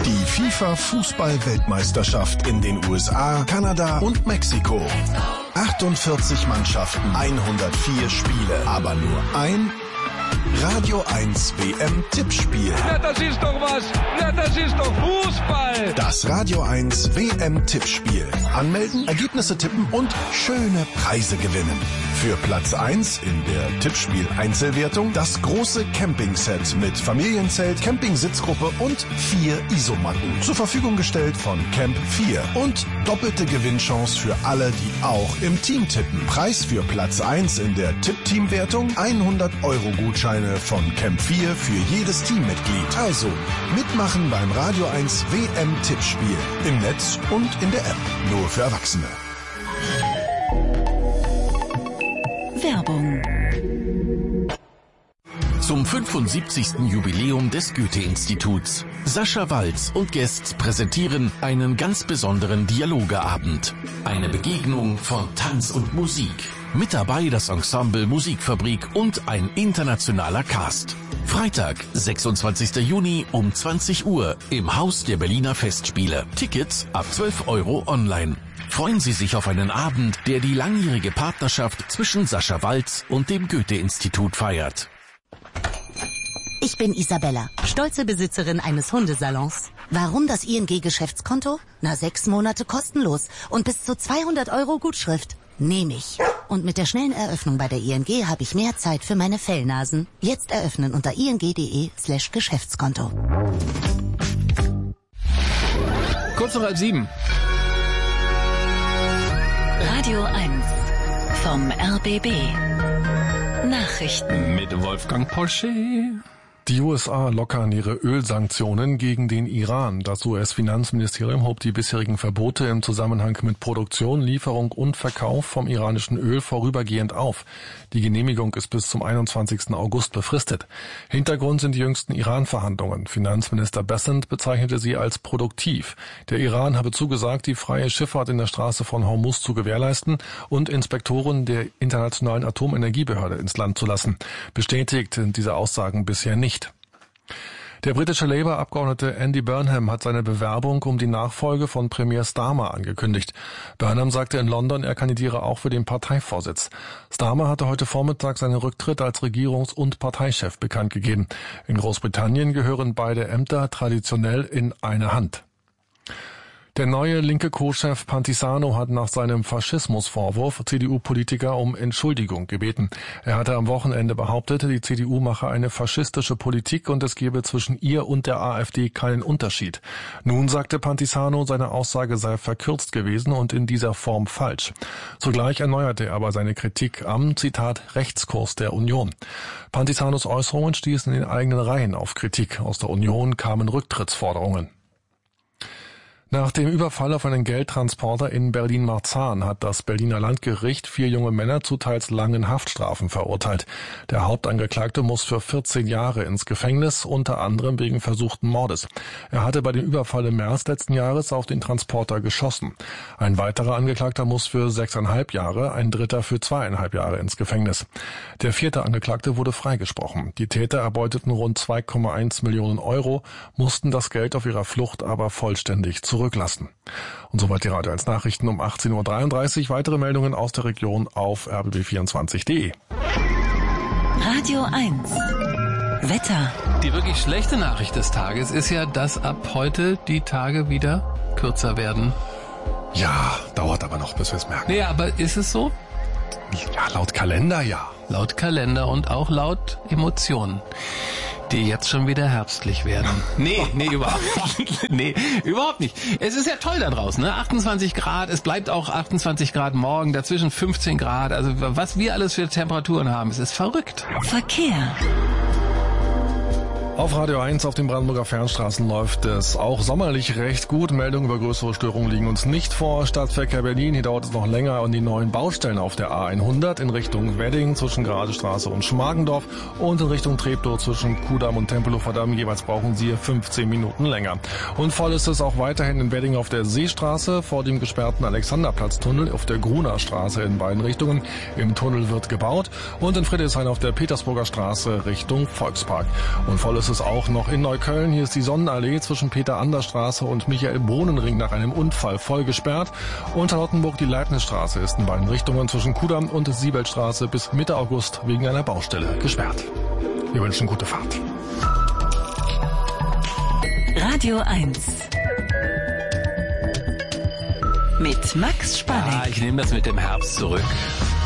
Die FIFA-Fußball-Weltmeisterschaft in den USA, Kanada und Mexiko. 48 Mannschaften, 104 Spiele, aber nur ein Radio 1 WM-Tippspiel. Ja, das ist doch was. Ja, das ist doch Fußball. Das Radio 1 WM-Tippspiel. Anmelden, Ergebnisse tippen und schöne Preise gewinnen. Für Platz 1 in der Tippspiel-Einzelwertung das große Campingset mit Familienzelt, Campingsitzgruppe und 4 Isomatten. Zur Verfügung gestellt von Camp 4. Und doppelte Gewinnchance für alle, die auch im Team tippen. Preis für Platz 1 in der Tipp-Team-Wertung 100 € Gutscheine von Camp 4 für jedes Teammitglied. Also mitmachen beim Radio 1 WM-Tippspiel. Im Netz und in der App. Nur für Erwachsene. Werbung. Zum 75. Jubiläum des Goethe-Instituts. Sascha Waltz und Guests präsentieren einen ganz besonderen Dialogeabend. Eine Begegnung von Tanz und Musik. Mit dabei das Ensemble Musikfabrik und ein internationaler Cast. Freitag, 26. Juni um 20 Uhr im Haus der Berliner Festspiele. Tickets ab 12 € online. Freuen Sie sich auf einen Abend, der die langjährige Partnerschaft zwischen Sascha Waltz und dem Goethe-Institut feiert. Ich bin Isabella, stolze Besitzerin eines Hundesalons. Warum das ING-Geschäftskonto? 6 Monate kostenlos und bis zu 200 € Gutschrift. Nehme ich. Und mit der schnellen Eröffnung bei der ING habe ich mehr Zeit für meine Fellnasen. Jetzt eröffnen unter ing.de/Geschäftskonto. Kurz nach 6:30. Radio 1 vom RBB. Nachrichten Mit Wolfgang Porsche. Die USA lockern ihre Ölsanktionen gegen den Iran. Das US-Finanzministerium hob die bisherigen Verbote im Zusammenhang mit Produktion, Lieferung und Verkauf vom iranischen Öl vorübergehend auf. Die Genehmigung ist bis zum 21. August befristet. Hintergrund sind die jüngsten Iran-Verhandlungen. Finanzminister Bessent bezeichnete sie als produktiv. Der Iran habe zugesagt, die freie Schifffahrt in der Straße von Hormuz zu gewährleisten und Inspektoren der Internationalen Atomenergiebehörde ins Land zu lassen. Bestätigt sind diese Aussagen bisher nicht. Der britische Labour-Abgeordnete Andy Burnham hat seine Bewerbung um die Nachfolge von Premier Starmer angekündigt. Burnham sagte in London, er kandidiere auch für den Parteivorsitz. Starmer hatte heute Vormittag seinen Rücktritt als Regierungs- und Parteichef bekannt gegeben. In Großbritannien gehören beide Ämter traditionell in eine Hand. Der neue linke Co-Chef Pantisano hat nach seinem Faschismusvorwurf CDU-Politiker um Entschuldigung gebeten. Er hatte am Wochenende behauptet, die CDU mache eine faschistische Politik und es gebe zwischen ihr und der AfD keinen Unterschied. Nun sagte Pantisano, seine Aussage sei verkürzt gewesen und in dieser Form falsch. Zugleich erneuerte er aber seine Kritik am, Zitat, Rechtskurs der Union. Pantisanos Äußerungen stießen in den eigenen Reihen auf Kritik. Aus der Union kamen Rücktrittsforderungen. Nach dem Überfall auf einen Geldtransporter in Berlin-Marzahn hat das Berliner Landgericht 4 junge Männer zu teils langen Haftstrafen verurteilt. Der Hauptangeklagte muss für 14 Jahre ins Gefängnis, unter anderem wegen versuchten Mordes. Er hatte bei dem Überfall im März letzten Jahres auf den Transporter geschossen. Ein weiterer Angeklagter muss für 6,5 Jahre, ein dritter für 2,5 Jahre ins Gefängnis. Der 4. Angeklagte wurde freigesprochen. Die Täter erbeuteten rund 2,1 Millionen €, mussten das Geld auf ihrer Flucht aber vollständig zurücklassen. Und soweit die Radio 1 Nachrichten um 18:33 Uhr. Weitere Meldungen aus der Region auf rbb24.de. Radio 1 Wetter. Die wirklich schlechte Nachricht des Tages ist ja, dass ab heute die Tage wieder kürzer werden. Ja, dauert aber noch, bis wir es merken. Nee, aber ist es so? Ja, laut Kalender ja. Laut Kalender und auch laut Emotionen, die jetzt schon wieder herbstlich werden. Nee, überhaupt nicht. Nee, überhaupt nicht. Es ist ja toll da draußen, ne? 28 Grad, es bleibt auch 28 Grad morgen, dazwischen 15 Grad. Also was wir alles für Temperaturen haben, es ist verrückt. Verkehr. Auf Radio 1 auf den Brandenburger Fernstraßen läuft es auch sommerlich recht gut. Meldungen über größere Störungen liegen uns nicht vor. Stadtverkehr Berlin, hier dauert es noch länger an die neuen Baustellen auf der A100 in Richtung Wedding zwischen Gradestraße und Schmargendorf und in Richtung Treptow zwischen Kudamm und Tempelhofer Damm. Jeweils brauchen Sie 15 Minuten länger. Und voll ist es auch weiterhin in Wedding auf der Seestraße vor dem gesperrten Alexanderplatztunnel auf der Gruner Straße in beiden Richtungen. Im Tunnel wird gebaut und in Friedrichshain auf der Petersburger Straße Richtung Volkspark. Und voll ist ist es auch noch in Neukölln. Hier ist die Sonnenallee zwischen Peter-Anders-Straße und Michael-Bohnen-Ring nach einem Unfall voll gesperrt. Und Charlottenburg, die Leibnizstraße ist in beiden Richtungen zwischen Kudamm und Siebelstraße bis Mitte August wegen einer Baustelle gesperrt. Wir wünschen gute Fahrt. Radio 1 mit Max Spanning. Ich nehme das mit dem Herbst zurück.